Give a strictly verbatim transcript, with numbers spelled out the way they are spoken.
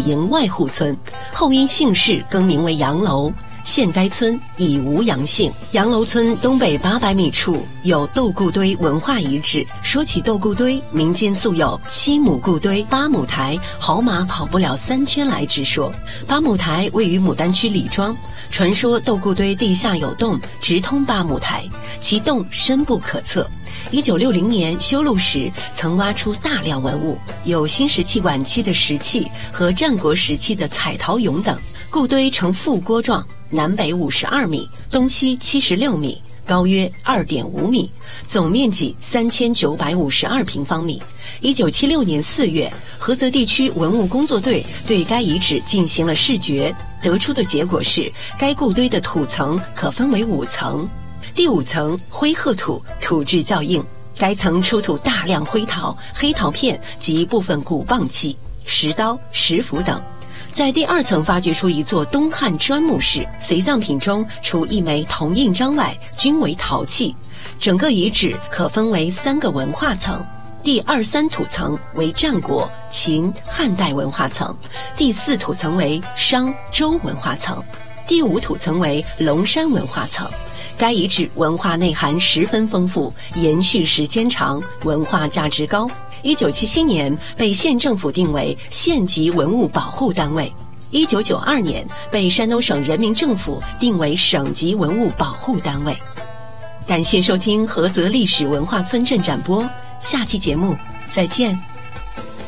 营外户村，后因姓氏更名为杨楼。现该村已无杨姓。杨楼村东北八百米处有斗固堆文化遗址。说起斗固堆，民间素有七亩固堆八亩台，好马跑不了三圈来之说。八亩台位于牡丹区李庄，传说斗固堆地下有洞，直通八亩台，其洞深不可测。一九六零年修路时曾挖出大量文物，有新石器晚期的石器和战国时期的彩陶俑等。固堆呈覆锅状，南北五十二米，东西七十六米，高约二点五米，总面积三千九百五十二平方米。一九七六年四月，菏泽地区文物工作队对该遗址进行了视觉，得出的结果是，该固堆的土层可分为五层。第五层灰褐土，土质较硬，该层出土大量灰陶、黑陶片及部分古棒器、石刀、石斧等。在第二层发掘出一座东汉砖墓室，随葬品中除一枚铜印章外，均为陶器。整个遗址可分为三个文化层，第二三土层为战国、秦、汉代文化层，第四土层为商、周文化层，第五土层为龙山文化层。该遗址文化内涵十分丰富，延续时间长，文化价值高。一九七七年被县政府定为县级文物保护单位，一九九二年被山东省人民政府定为省级文物保护单位。感谢收听菏泽历史文化村镇展播，下期节目再见。